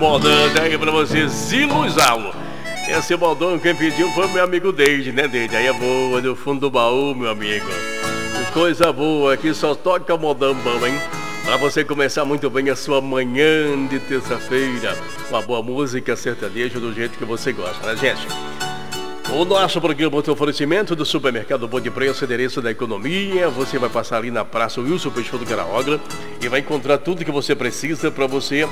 modão aí pra você, Ziluzalo. Esse modão quem pediu foi meu amigo Deide, né, Deide? Aí é boa, do fundo do baú, meu amigo. Coisa boa, aqui só toca modão bom, hein? Pra você começar muito bem a sua manhã de terça-feira. Uma boa música sertaneja do jeito que você gosta, né, gente? O nosso programa tem oferecimento do Supermercado Bom de Preço, endereço da economia. Você vai passar ali na Praça Wilson Peixoto Caraogra e vai encontrar tudo que você precisa para você,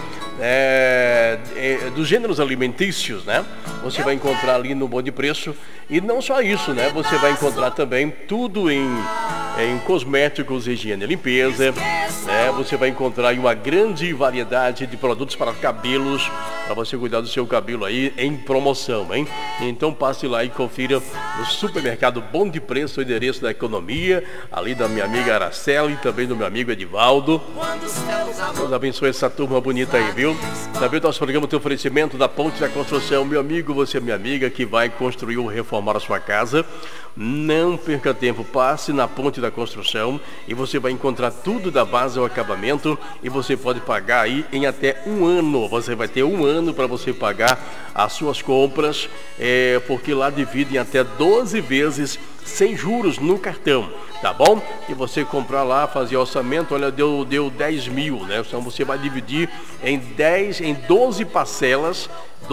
dos gêneros alimentícios, né? Você vai encontrar ali no Bom de Preço. E não só isso, né? Você vai encontrar também tudo em cosméticos, higiene e limpeza, né? Você vai encontrar aí uma grande variedade de produtos para cabelos, para você cuidar do seu cabelo aí em promoção, hein? Então passe lá e confira no Supermercado Bom de Preço, o endereço da economia, ali da minha amiga Araceli e também do meu amigo Edivaldo. Deus abençoe essa turma bonita aí, viu? Também o nosso programa tem oferecimento da Ponte da Construção. Meu amigo, você é minha amiga que vai construir ou reformar a sua casa. Não perca tempo, passe na Ponte da Construção e você vai encontrar tudo da base ao acabamento e você pode pagar aí em até um ano. Você vai ter um ano para você pagar as suas compras, porque lá divide em até 12 vezes sem juros no cartão, tá bom? E você comprar lá, fazer orçamento, olha, deu 10 mil, né? Então você vai dividir em 12 parcelas,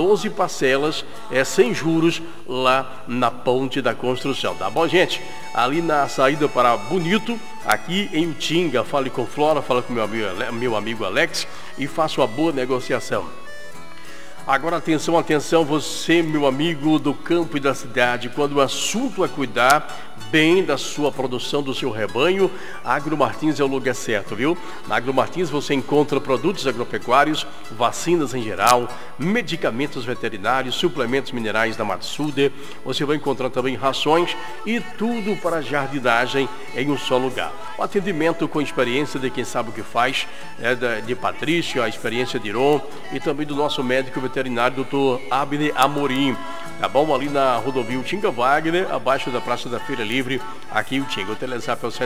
sem juros lá na Ponte da Construção, tá bom, gente? Ali na saída para Bonito, aqui em Utinga, fale com Flora, fale com meu amigo Alex e faça uma boa negociação. Agora atenção, você, meu amigo do campo e da cidade, quando o assunto é cuidar bem da sua produção, do seu rebanho, Agro Martins é o lugar certo, viu? Na Agro Martins você encontra produtos agropecuários, vacinas em geral, medicamentos veterinários, suplementos minerais da Matsuda, você vai encontrar também rações e tudo para a jardinagem em um só lugar. O atendimento com experiência de quem sabe o que faz, de Patrícia, a experiência de Iron e também do nosso médico veterinário, Dr. Abner Amorim. Tá bom? Ali na rodovia Utinga Wagner, abaixo da Praça da Feira Livre, aqui em Utinga. O telezap é o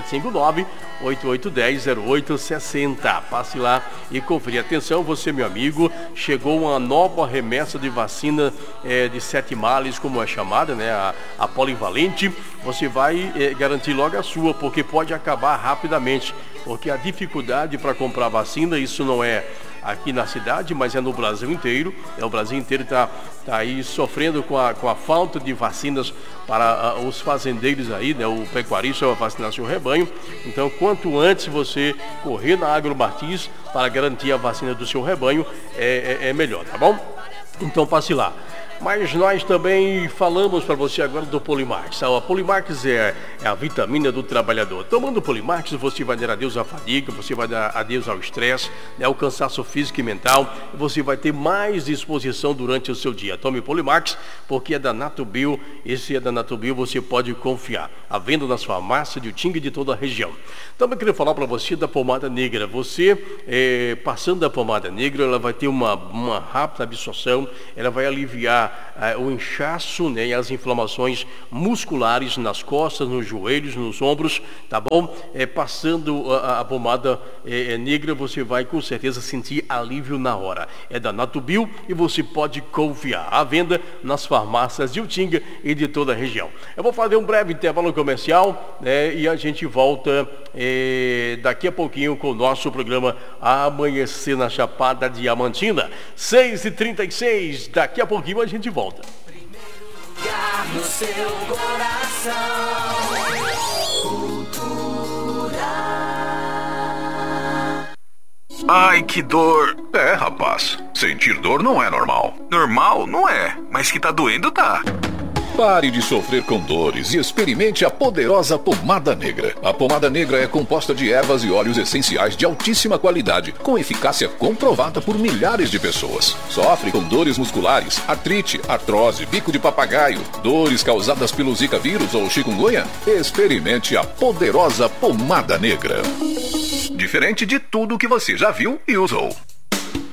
759-8810-0860. Passe lá e conferir. Atenção, você, meu amigo, chegou uma nova remessa de vacina de 7 males, como é chamada, né? A polivalente. Você vai garantir logo a sua, porque pode acabar rapidamente. Porque a dificuldade para comprar vacina, isso não é aqui na cidade, mas é no Brasil inteiro. O Brasil inteiro está aí sofrendo com a falta de vacinas para os fazendeiros aí, né? O pecuarista vai vacinar seu rebanho. Então, quanto antes você correr na Agro Martins para garantir a vacina do seu rebanho, é melhor, tá bom? Então passe lá. Mas nós também falamos para você agora do Polimax. A Polimax é a vitamina do trabalhador. Tomando Polimax, você vai dar adeus à fadiga, você vai dar adeus ao estresse, ao cansaço físico e mental. Você vai ter mais disposição durante o seu dia. Tome Polimax, porque é da Natubio. E se é da Natubio, você pode confiar. À venda nas farmácias de Utinga e de toda a região. Também queria falar para você da pomada negra. Você, passando da pomada negra, ela vai ter uma rápida absorção, ela vai aliviar o inchaço, né, e as inflamações musculares nas costas, nos joelhos, nos ombros, tá bom? Passando a pomada negra, você vai com certeza sentir alívio na hora. É da Natubio e você pode confiar. À venda nas farmácias de Utinga e de toda a região. Eu vou fazer um breve intervalo comercial, né, e a gente volta daqui a pouquinho com o nosso programa Amanhecer na Chapada Diamantina. 6h36, daqui a pouquinho a gente volta. Primeiro lugar no seu coração. Cultura. Ai, que dor. Rapaz, sentir dor não é normal. Normal não é, mas que tá doendo tá. Pare de sofrer com dores e experimente a poderosa pomada negra. A pomada negra é composta de ervas e óleos essenciais de altíssima qualidade, com eficácia comprovada por milhares de pessoas. Sofre com dores musculares, artrite, artrose, bico de papagaio, dores causadas pelo Zika vírus ou chikungunya? Experimente a poderosa pomada negra. Diferente de tudo que você já viu e usou.